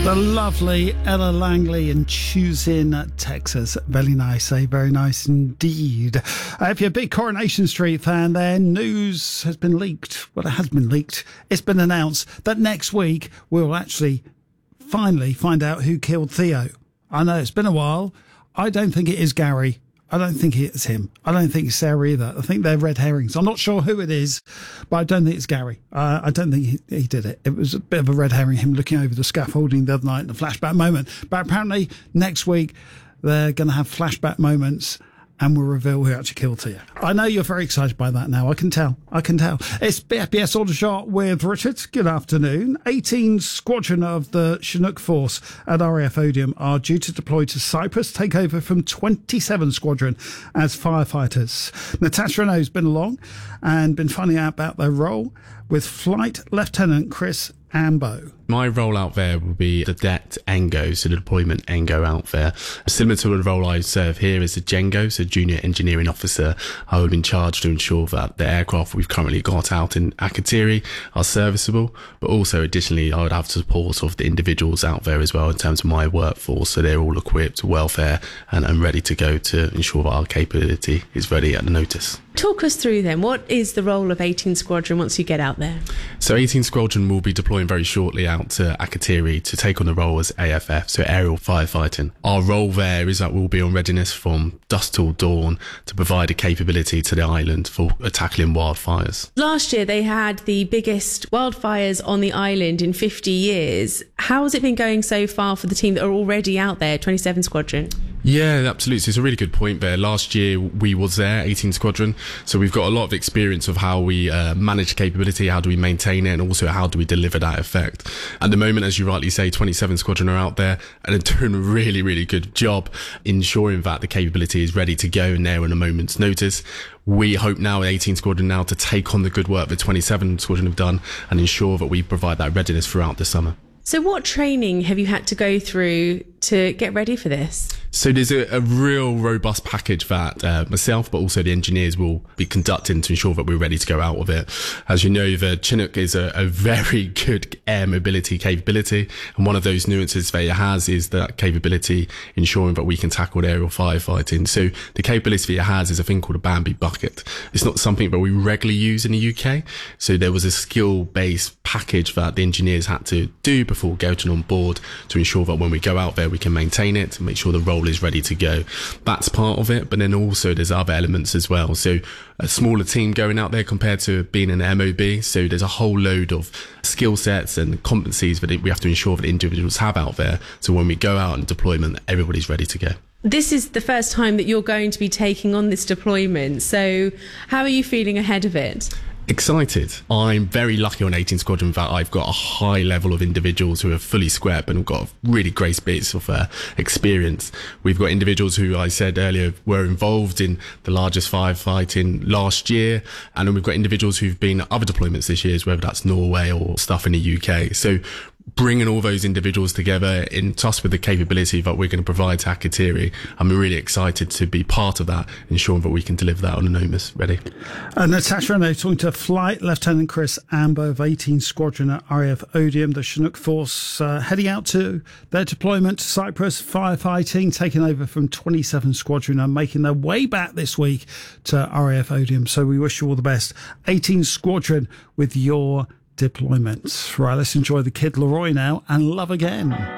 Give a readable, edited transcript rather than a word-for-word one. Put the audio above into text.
The lovely Ella Langley in Choosing, Texas. Very nice, very nice indeed. If you're a big Coronation Street fan, then news has been leaked. Well, it has been leaked. It's been announced that next week we'll actually finally find out who killed Theo. I know it's been a while. I don't think it is Gary. I don't think it's him. I don't think it's Sarah either. I think they're red herrings. I'm not sure who it is, but I don't think it's Gary. I don't think he did it. It was a bit of a red herring, him looking over the scaffolding the other night in a flashback moment. But apparently next week they're going to have flashback moments and we'll reveal who actually killed Theo. I know you're very excited by that now. I can tell. It's BFBS Aldershot with Richard. Good afternoon. 18 Squadron of the Chinook Force at RAF Odium are due to deploy to Cyprus, take over from 27 Squadron as firefighters. Natasha Renault's been along and been finding out about their role with Flight Lieutenant Chris Ambo. My role out there will be the Det Engo, so the deployment Engo out there. Similar to the role I serve here as a Jengo, so Junior Engineering Officer. I will be in charge to ensure that the aircraft we've currently got out in Akatiri are serviceable, but also additionally I would have support of the individuals out there as well in terms of my workforce, so they're all equipped, welfare and ready to go to ensure that our capability is ready at the notice. Talk us through then, what is the role of 18 Squadron once you get out there? So 18 Squadron will be deploying very shortly out to Akatiri to take on the role as AFF, so aerial firefighting. Our role there is that we'll be on readiness from dusk till dawn to provide a capability to the island for tackling wildfires. Last year they had the biggest wildfires on the island in 50 years. How has it been going so far for the team that are already out there, 27 Squadron? Yeah, absolutely. So it's a really good point there. Last year we was there, 18 Squadron. So we've got a lot of experience of how we manage capability, how do we maintain it, and also how do we deliver that effect. At the moment, as you rightly say, 27 Squadron are out there and are doing a really, really good job ensuring that the capability is ready to go and there in a moment's notice. We hope now at 18 Squadron now to take on the good work that 27 Squadron have done and ensure that we provide that readiness throughout the summer. So what training have you had to go through to get ready for this? So there's a real robust package that myself, but also the engineers will be conducting to ensure that we're ready to go out of it. As you know, the Chinook is a very good air mobility capability. And one of those nuances that it has is that capability ensuring that we can tackle aerial firefighting. So the capability that it has is a thing called a Bambi bucket. It's not something that we regularly use in the UK. So there was a skill-based package that the engineers had to do before going on board to ensure that when we go out there, we can maintain it and make sure the role is ready to go. That's part of it, but then also there's other elements as well. So a smaller team going out there compared to being an MOB. So there's a whole load of skill sets and competencies that we have to ensure that individuals have out there. So when we go out in deployment, everybody's ready to go. This is the first time that you're going to be taking on this deployment. So how are you feeling ahead of it? Excited. I'm very lucky on 18 Squadron that I've got a high level of individuals who are fully squared and have got really great bits of experience. We've got individuals who I said earlier were involved in the largest firefighting last year, and then we've got individuals who've been at other deployments this year, whether that's Norway or stuff in the UK. So bringing all those individuals together in touch with the capability that we're going to provide to Akatiri, I'm really excited to be part of that, ensuring that we can deliver that on the NOMAS ready. Natasha Renault talking to Flight Lieutenant Chris Ambo of 18 Squadron at RAF Odium, the Chinook Force, heading out to their deployment to Cyprus, firefighting, taking over from 27 Squadron and making their way back this week to RAF Odium. So we wish you all the best. 18 Squadron with your deployments. Right, let's enjoy the Kid Laroi now and Love Again.